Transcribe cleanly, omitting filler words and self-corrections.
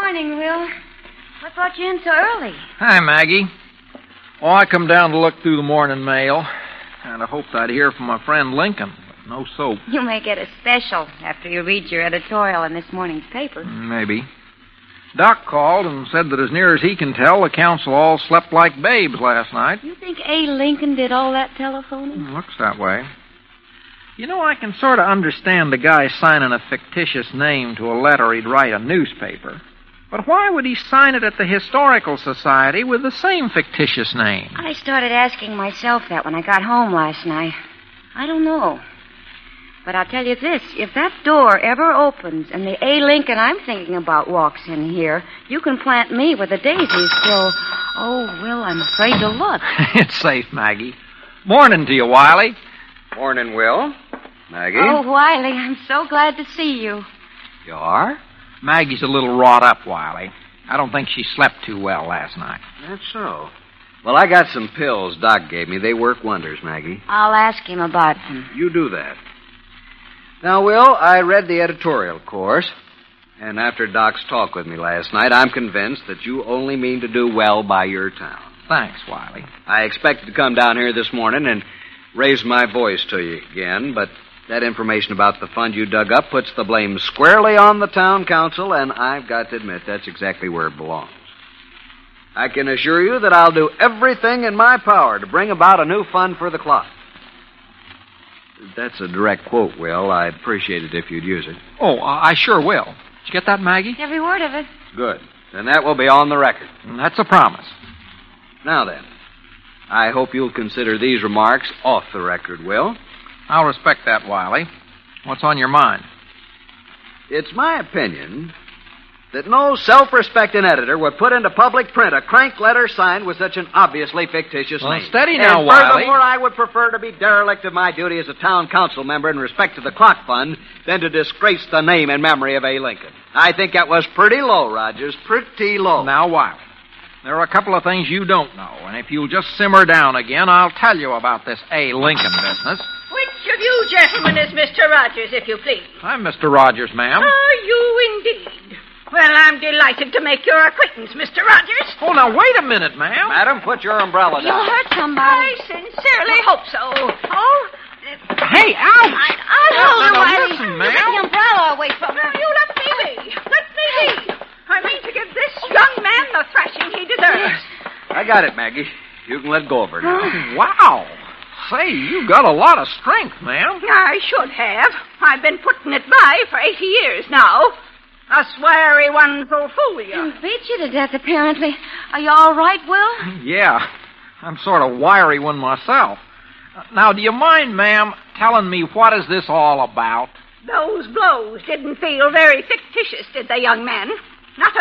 morning, Will. What brought you in so early? Hi, Maggie. Oh, I come down to look through the morning mail. Kind of hoped I'd hear from my friend Lincoln, but no soap. You may get a special after you read your editorial in this morning's paper. Maybe. Doc called and said that as near as he can tell, the council all slept like babes last night. You think A. Lincoln did all that telephoning? Looks that way. You know, I can sort of understand the guy signing a fictitious name to a letter he'd write a newspaper. But why would he sign it at the Historical Society with the same fictitious name? I started asking myself that when I got home last night. I don't know. But I'll tell you this, if that door ever opens and the A. Lincoln I'm thinking about walks in here, you can plant me with the daisies till... Oh, Will, I'm afraid to look. It's safe, Maggie. Morning to you, Wiley. Morning, Will. Maggie? Oh, Wiley, I'm so glad to see you. You are? Maggie's a little wrought up, Wiley. I don't think she slept too well last night. That's so. Well, I got some pills Doc gave me. They work wonders, Maggie. I'll ask him about them. You do that. Now, Will, I read the editorial, of course. And after Doc's talk with me last night, I'm convinced that you only mean to do well by your town. Thanks, Wiley. I expected to come down here this morning and raise my voice to you again, but that information about the fund you dug up puts the blame squarely on the town council, and I've got to admit that's exactly where it belongs. I can assure you that I'll do everything in my power to bring about a new fund for the clock. That's a direct quote, Will. I'd appreciate it if you'd use it. Oh, I sure will. Did you get that, Maggie? Every word of it. Good. Then that will be on the record. That's a promise. Now then, I hope you'll consider these remarks off the record, Will. I'll respect that, Wiley. What's on your mind? It's my opinion that no self-respecting editor would put into public print a crank letter signed with such an obviously fictitious name. Steady now, and Wiley. Furthermore, I would prefer to be derelict of my duty as a town council member in respect to the clock fund than to disgrace the name and memory of A. Lincoln. I think that was pretty low, Rogers, pretty low. Now, Wiley, there are a couple of things you don't know, and if you'll just simmer down again, I'll tell you about this A. Lincoln business. Which of you gentlemen is Mr. Rogers, if you please? I'm Mr. Rogers, ma'am. Are you indeed? Well, I'm delighted to make your acquaintance, Mr. Rogers. Oh, now, wait a minute, ma'am. Madam, put your umbrella You'll down. hurt somebody. I sincerely hope so. Oh, Hey, ouch! I'll hold her, Now, Wiley. listen, Get ma'am. the umbrella away from her. You let me be. Let me be. I mean to give this young man the thrashing he deserves. I got it, Maggie. You can let go of her now. Wow. Say, you've got a lot of strength, ma'am. I should have. I've been putting it by for 80 years now. Us wiry ones will fool you. You beat you to death, apparently. Are you all right, Will? Yeah, I'm sort of wiry one myself. Now, do you mind, ma'am, telling me what is this all about? Those blows didn't feel very fictitious, did they, young man?